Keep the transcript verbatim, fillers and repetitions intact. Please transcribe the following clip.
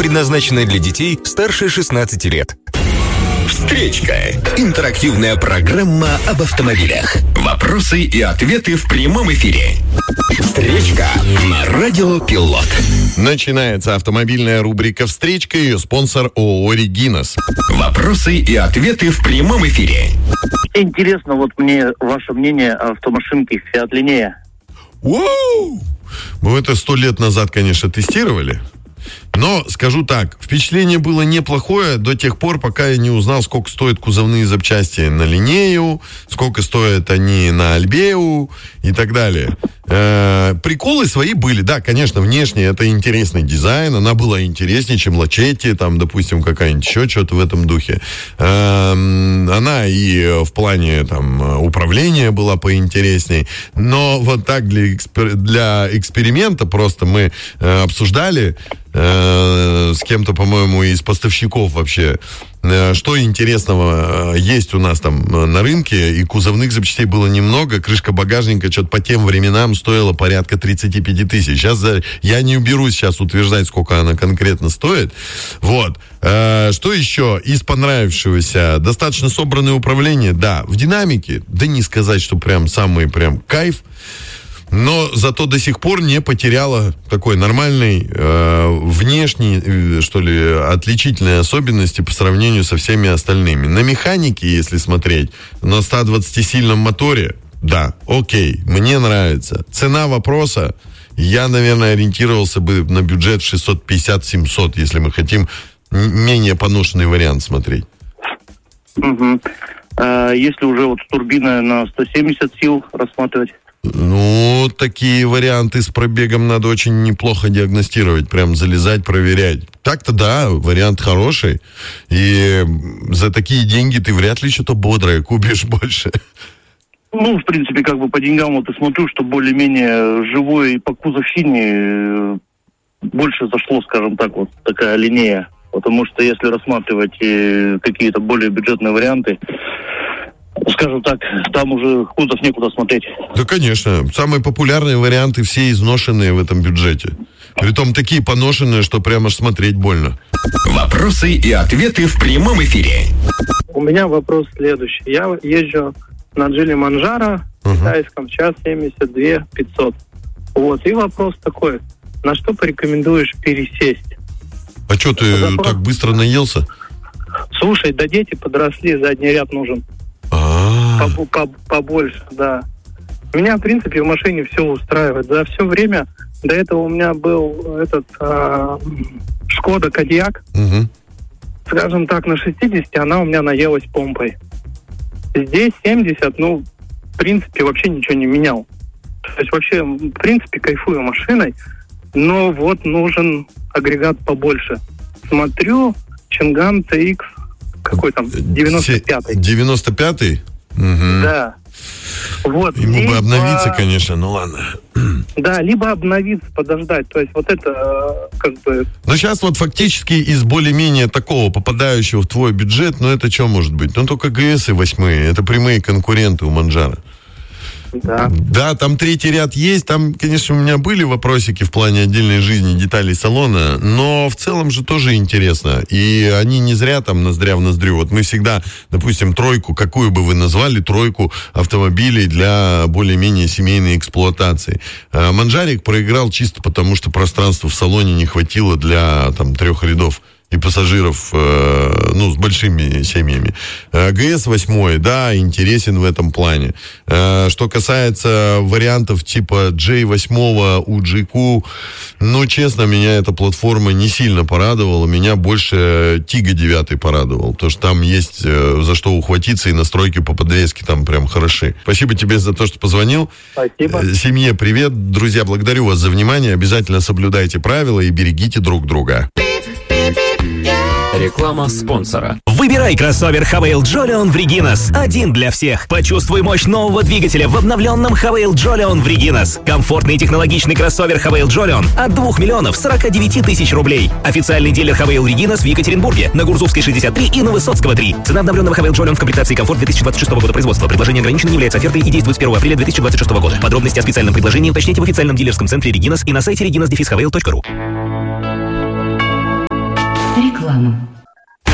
предназначена для детей старше шестнадцати лет. Встречка. Интерактивная программа об автомобилях. Вопросы и ответы в прямом эфире. Встречка на Радио Пилот. Начинается автомобильная рубрика «Встречка», ее спонсор ООО «Регинас». Вопросы и ответы в прямом эфире. Интересно, вот мне ваше мнение о автомашинке Fiat Linea. Воу! Мы это сто лет назад, конечно, тестировали. Но, скажу так, впечатление было неплохое до тех пор, пока я не узнал, сколько стоят кузовные запчасти на Линею, сколько стоят они на Альбею и так далее. Э-э, приколы свои были, да, конечно, внешне это интересный дизайн, она была интереснее, чем Лачетти, там, допустим, какая-нибудь еще что-то в этом духе. Э-э, она и в плане, там, управления была поинтересней, но вот так для, экспер- для эксперимента просто мы э, обсуждали э, с кем-то, по-моему, из поставщиков вообще, что интересного есть у нас там на рынке, и кузовных запчастей было немного, крышка багажника что-то по тем временам стоила порядка тридцать пять тысяч. Сейчас я не берусь сейчас утверждать, сколько она конкретно стоит. Вот. Что еще из понравившегося? Достаточно собранное управление, да. В динамике, да не сказать, что прям самый прям кайф. Но зато до сих пор не потеряла такой нормальной э, внешней, э, что ли, отличительной особенности по сравнению со всеми остальными. На механике, если смотреть, на ста двадцатисильном моторе, да, окей, мне нравится. Цена вопроса, я, наверное, ориентировался бы на бюджет шестьсот пятьдесят - семьсот, если мы хотим менее поношенный вариант смотреть. Угу. А если уже вот турбина на сто семьдесят сил рассматривать? Ну, такие варианты с пробегом надо очень неплохо диагностировать, прям залезать, проверять. Так-то да, вариант хороший. И за такие деньги ты вряд ли что-то бодрое купишь больше. Ну, в принципе, как бы по деньгам вот и смотрю, что более-менее живой и по кузовщине больше зашло, скажем так, вот такая линея. Потому что если рассматривать какие-то более бюджетные варианты, скажем так, там уже кузов некуда смотреть. Да, конечно. Самые популярные варианты все изношенные в этом бюджете. Притом такие поношенные, что прямо аж смотреть больно. Вопросы и ответы в прямом эфире. У меня вопрос следующий. Я езжу на Джили Манджаро в uh-huh. китайском, час семьдесят два пятьсот. Вот. И вопрос такой. На что порекомендуешь пересесть? А что, ты вопрос... так быстро наелся? Слушай, да дети подросли, задний ряд нужен. Побольше, да. Меня, в принципе, в машине все устраивает. За все время, до этого у меня был этот а, Шкода Кодиак. Угу. Скажем так, на шестидесяти она у меня наелась помпой. Здесь семьдесят, ну, в принципе, вообще ничего не менял. То есть вообще, в принципе, кайфую машиной, но вот нужен агрегат побольше. Смотрю, Чинган ти икс, какой там, девяносто пятый. девяносто пятый? Угу. Да. Вот. Ему либо... бы обновиться, конечно, ну ладно. Да, либо обновиться, подождать. То есть вот это как бы... Ну сейчас вот фактически из более-менее такого попадающего в твой бюджет, ну это что может быть? Ну только ГСы восьмые, это прямые конкуренты у Манджаро. Да. Да, там третий ряд есть. Там, конечно, у меня были вопросики в плане отдельной жизни, деталей салона, но в целом же тоже интересно. И они не зря там ноздря в ноздрю. Вот мы всегда, допустим, тройку, какую бы вы назвали, тройку автомобилей для более-менее семейной эксплуатации. А Манджарик проиграл чисто потому, что пространства в салоне не хватило для там трех рядов и пассажиров, э, ну, с большими семьями. Э, ГС восемь, да, интересен в этом плане. Э, что касается вариантов типа джей восемь у джей кью, ну, честно, меня эта платформа не сильно порадовала. Меня больше Тига девять порадовал, потому что там есть э, за что ухватиться, и настройки по подвеске там прям хороши. Спасибо тебе за то, что позвонил. Спасибо. Э, семье привет. Друзья, благодарю вас за внимание. Обязательно соблюдайте правила и берегите друг друга. Реклама спонсора. Выбирай кроссовер Havail Jolion в Регинас. Один для всех. Почувствуй мощь нового двигателя в обновленном Havail Jolion в Регинас. Комфортный и технологичный кроссовер Havail Jolion от двух миллионов сорока девяти тысяч рублей. Официальный дилер Havail Регинас в Екатеринбурге. На Гурзувской шестьдесят три и на Высоцкого три. Цена обновленного Havail Jolion в комплектации комфорт две тысячи двадцать шестого года производства. Предложение ограничено, не является офертой и действует с первого апреля две тысячи двадцать шестого года. Подробности о специальном предложении уточните в официальном дилерском центре Регинас и на сайте регинас дефис хавейл точка ру. Реклама.